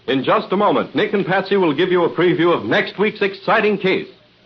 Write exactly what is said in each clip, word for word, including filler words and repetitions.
In just a moment, Nick and Patsy will give you a preview of next week's exciting case.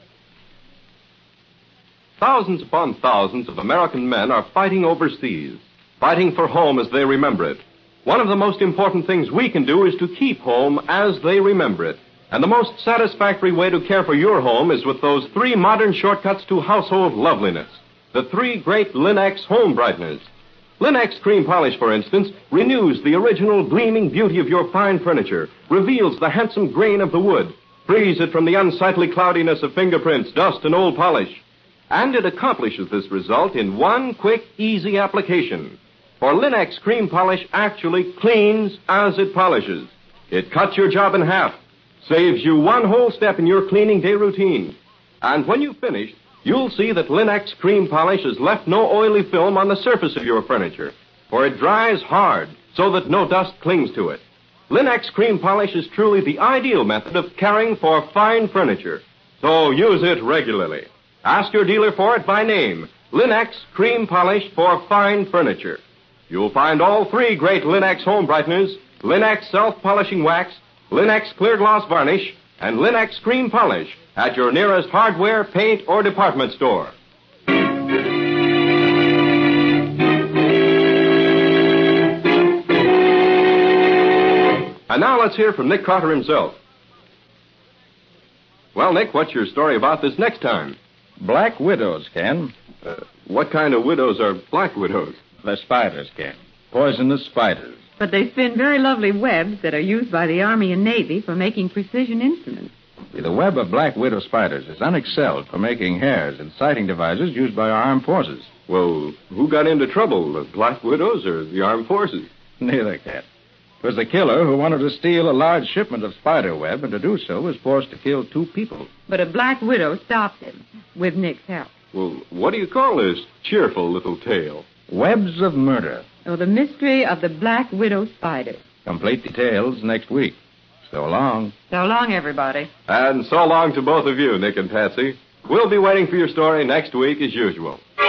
Thousands upon thousands of American men are fighting overseas, fighting for home as they remember it. One of the most important things we can do is to keep home as they remember it. And the most satisfactory way to care for your home is with those three modern shortcuts to household loveliness. The three great Lin-X home brighteners. Lin-X cream polish, for instance, renews the original gleaming beauty of your fine furniture, reveals the handsome grain of the wood, frees it from the unsightly cloudiness of fingerprints, dust, and old polish. And it accomplishes this result in one quick, easy application. For Lin-X cream polish actually cleans as it polishes. It cuts your job in half, saves you one whole step in your cleaning day routine. And when you've finished, you'll see that Lin-X cream polish has left no oily film on the surface of your furniture, for it dries hard so that no dust clings to it. Lin-X cream polish is truly the ideal method of caring for fine furniture, so use it regularly. Ask your dealer for it by name, Lin-X cream polish for fine furniture. You'll find all three great Lin-X home brighteners, Lin-X self-polishing wax, Lin-X clear gloss varnish, and Lin-X cream polish at your nearest hardware, paint, or department store. And now let's hear from Nick Carter himself. Well, Nick, what's your story about this next time? Black widows, Ken. Uh, what kind of widows are black widows? The spiders, Ken. Poisonous spiders. But they spin very lovely webs that are used by the Army and Navy for making precision instruments. The web of black widow spiders is unexcelled for making hairs and sighting devices used by our armed forces. Well, who got into trouble, the black widows or the armed forces? Neither, Ken. It was the killer who wanted to steal a large shipment of spider web, and to do so was forced to kill two people. But a black widow stopped him, with Nick's help. Well, what do you call this cheerful little tale? Webs of Murder. Oh, the mystery of the black widow spider. Complete details next week. So long. So long, everybody. And so long to both of you, Nick and Patsy. We'll be waiting for your story next week as usual.